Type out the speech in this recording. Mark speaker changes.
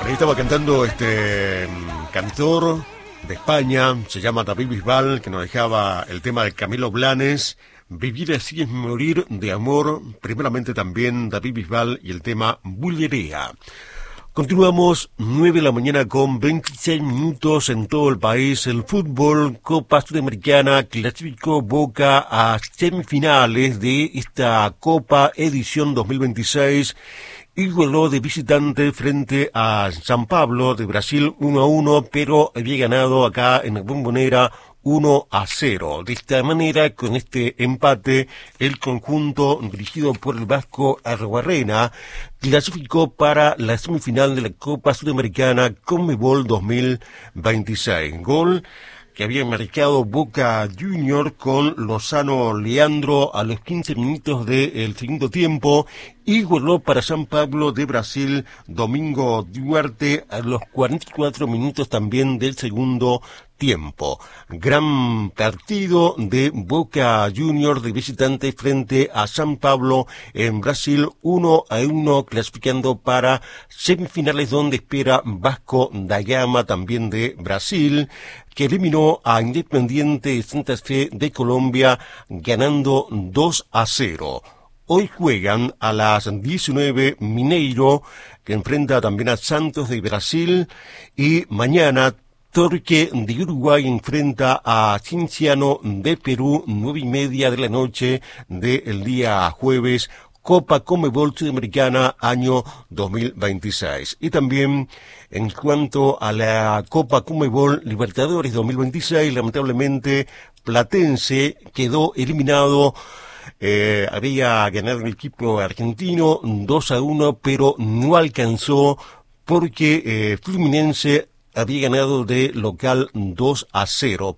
Speaker 1: Ahí estaba cantando este cantor de España, se llama David Bisbal, que nos dejaba el tema de Camilo Blanes. Vivir así es morir de amor, primeramente también David Bisbal y el tema Bulería. Continuamos, 9 de la mañana con 26 minutos en todo el país. El fútbol, Copa Sudamericana, clasificó Boca a semifinales de esta Copa edición 2026. Igualó de visitante frente a San Pablo de Brasil 1-1, pero había ganado acá en la Bombonera 1-0. De esta manera, con este empate, el conjunto dirigido por el vasco Arruabarrena clasificó para la semifinal de la Copa Sudamericana Conmebol 2026. Gol que había marcado Boca Junior con Lozano Leandro a los 15 minutos del segundo tiempo. Igualó para San Pablo de Brasil Domingo Duarte a los 44 minutos también del segundo tiempo. Gran partido de Boca Junior de visitante frente a San Pablo en Brasil, 1-1, clasificando para semifinales donde espera Vasco da Gama también de Brasil, que eliminó a Independiente Santa Fe de Colombia ganando 2-0. Hoy juegan a las 19 Mineiro, que enfrenta también a Santos de Brasil, y mañana Torque de Uruguay enfrenta a Cienciano de Perú, 9:30 de la noche del día jueves, Copa Conmebol Sudamericana año 2026. Y también en cuanto a la Copa Conmebol Libertadores 2026, lamentablemente Platense quedó eliminado. Había ganado el equipo argentino 2-1, pero no alcanzó porque Fluminense había ganado de local 2-0.